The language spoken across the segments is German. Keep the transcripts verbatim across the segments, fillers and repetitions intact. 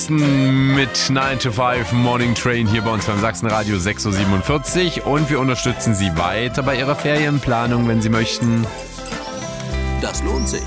Mit neun to five Morning Train hier bei uns beim Sachsenradio sechs Uhr siebenundvierzig und wir unterstützen Sie weiter bei Ihrer Ferienplanung, wenn Sie möchten. Das lohnt sich.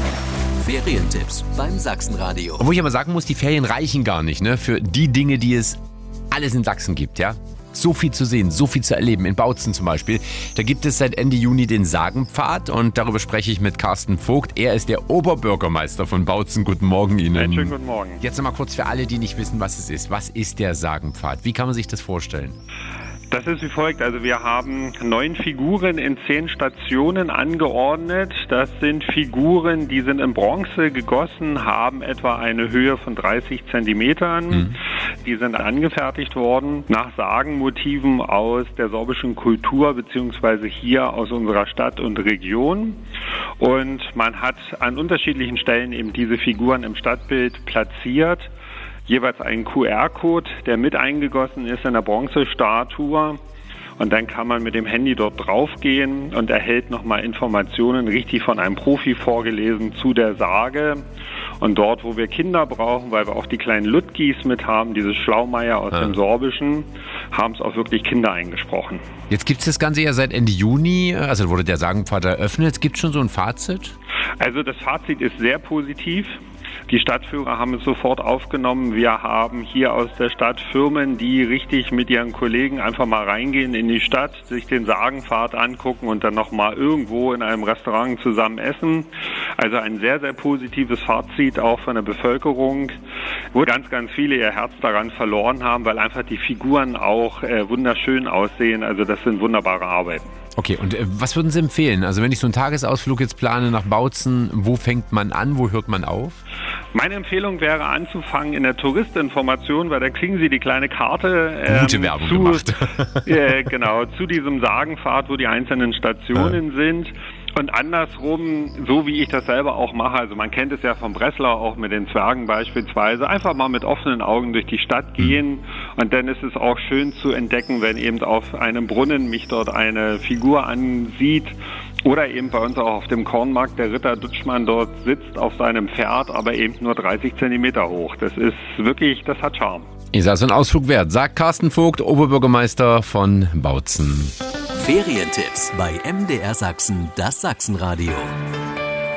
Ferientipps beim Sachsenradio. Obwohl ich aber sagen muss, die Ferien reichen gar nicht, ne, für die Dinge, die es alles in Sachsen gibt, ja. So viel zu sehen, so viel zu erleben. In Bautzen zum Beispiel. Da gibt es seit Ende Juni den Sagenpfad und darüber spreche ich mit Carsten Vogt. Er ist der Oberbürgermeister von Bautzen. Guten Morgen Ihnen. Einen schönen guten Morgen. Jetzt nochmal kurz für alle, die nicht wissen, was es ist. Was ist der Sagenpfad? Wie kann man sich das vorstellen? Das ist wie folgt. Also wir haben neun Figuren in zehn Stationen angeordnet. Das sind Figuren, die sind in Bronze gegossen, haben etwa eine Höhe von dreißig Zentimetern. Mhm. Die sind angefertigt worden nach Sagenmotiven aus der sorbischen Kultur beziehungsweise hier aus unserer Stadt und Region. Und man hat an unterschiedlichen Stellen eben diese Figuren im Stadtbild platziert. Jeweils einen Q R-Code, der mit eingegossen ist in der Bronzestatue. Und dann kann man mit dem Handy dort draufgehen und erhält nochmal Informationen, richtig von einem Profi vorgelesen, zu der Sage. Und dort, wo wir Kinder brauchen, weil wir auch die kleinen Ludgis mit haben, dieses Schlaumeier aus ja. dem Sorbischen, haben es auch wirklich Kinder eingesprochen. Jetzt gibt es das Ganze ja seit Ende Juni, also wurde der Sagenpfad eröffnet. Gibt es schon so ein Fazit? Also das Fazit ist sehr positiv. Die Stadtführer haben es sofort aufgenommen. Wir haben hier aus der Stadt Firmen, die richtig mit ihren Kollegen einfach mal reingehen in die Stadt, sich den Sagenpfad angucken und dann nochmal irgendwo in einem Restaurant zusammen essen. Also ein sehr, sehr positives Fazit auch von der Bevölkerung, wo ganz, ganz viele ihr Herz daran verloren haben, weil einfach die Figuren auch äh, wunderschön aussehen. Also das sind wunderbare Arbeiten. Okay, und äh, was würden Sie empfehlen? Also wenn ich so einen Tagesausflug jetzt plane nach Bautzen, wo fängt man an, wo hört man auf? Meine Empfehlung wäre anzufangen in der Touristinformation, weil da kriegen Sie die kleine Karte ähm, Gute Werbung zu, gemacht. äh, genau, zu diesem Sagenpfad, wo die einzelnen Stationen ja. sind. Und andersrum, so wie ich das selber auch mache, also man kennt es ja vom Breslau auch mit den Zwergen beispielsweise, einfach mal mit offenen Augen durch die Stadt gehen und dann ist es auch schön zu entdecken, wenn eben auf einem Brunnen mich dort eine Figur ansieht oder eben bei uns auch auf dem Kornmarkt der Ritter Dutschmann dort sitzt auf seinem Pferd, aber eben nur dreißig Zentimeter hoch. Das ist wirklich, das hat Charme. Ist also ein Ausflug wert, sagt Carsten Vogt, Oberbürgermeister von Bautzen. Ferientipps bei M D R Sachsen, das Sachsenradio.